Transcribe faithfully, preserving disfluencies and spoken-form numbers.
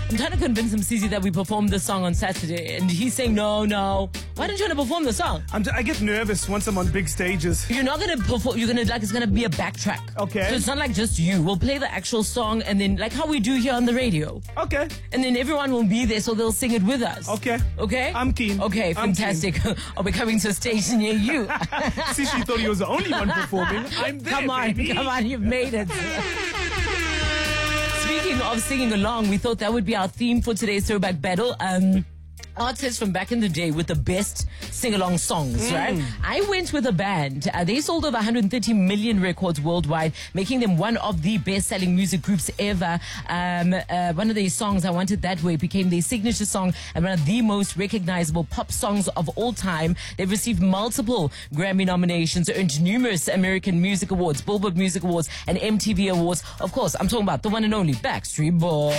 I'm trying to convince him, Cece, that we perform this song on Saturday, and he's saying no, no. Why don't you want to perform the song? I'm t- I get nervous once I'm on big stages. You're not gonna perform. You're gonna like it's gonna be a backtrack. Okay. So it's not like just you. We'll play the actual song, and then like how we do here on the radio. Okay. And then everyone will be there, so they'll sing it with us. Okay. Okay. I'm keen. Okay, I'm fantastic. I'll be coming to a station near you. See, she thought he was the only one performing. I'm there, Come on, baby. come on, you've made it. Speaking of singing along, we thought that would be our theme for today's throwback battle. Um, artists from back in the day with the best sing-along songs, mm. right? I went with a band. Uh, they sold over one hundred thirty million records worldwide, making them one of the best-selling music groups ever. Um, uh, one of their songs, I Want It That Way, became their signature song and one of the most recognizable pop songs of all time. They've received multiple Grammy nominations, earned numerous American Music Awards, Billboard Music Awards, and M T V Awards. Of course, I'm talking about the one and only Backstreet Boys.